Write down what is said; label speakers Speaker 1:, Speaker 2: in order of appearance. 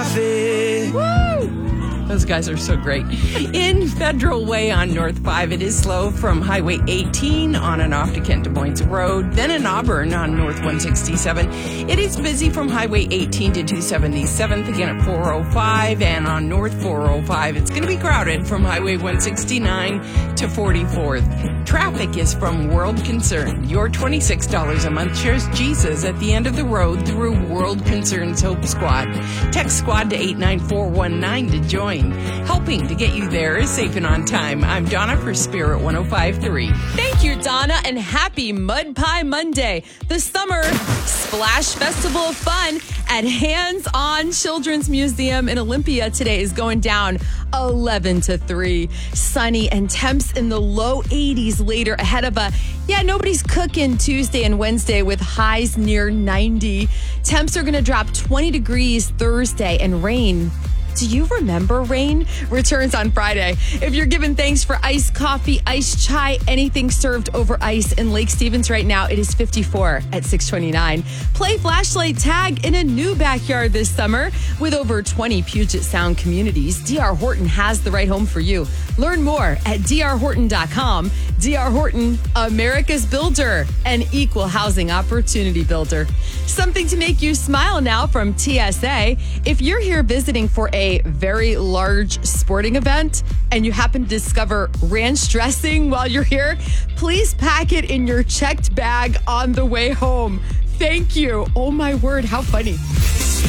Speaker 1: Those guys are so great. In Federal Way on North 5, it is slow from Highway 18 on and off to Kent Des Moines Road. Then in Auburn on North 167, it is busy from Highway 18 to 277th, again at 405. And on North 405, it's going to be crowded from Highway 169 to 44th. Traffic is from World Concern. Your $26 a month shares Jesus at the end of the road through World Concern's Hope Squad. Text SQUAD to 89419 to join. Helping to get you there safe and on time. I'm Donna for Spirit 105.3.
Speaker 2: Thank you, Donna, and happy Mud Pie Monday. The summer splash festival of fun at Hands On Children's Museum in Olympia today is going down 11 to 3. Sunny and temps in the low 80s later ahead of nobody's cooking Tuesday and Wednesday with highs near 90. Temps are going to drop 20 degrees Thursday and rain. Do you remember rain? Returns on Friday. If you're giving thanks for iced coffee, iced chai, anything served over ice in Lake Stevens right now, it is 54 at 629. Play flashlight tag in a new backyard this summer. With over 20 Puget Sound communities, D.R. Horton has the right home for you. Learn more at drhorton.com. D.R. Horton, America's builder, and equal housing opportunity builder. Something to make you smile now from TSA. If you're here visiting for a very large sporting event and you happen to discover ranch dressing while you're here, please pack it in your checked bag on the way home. Thank you. Oh my word, how funny.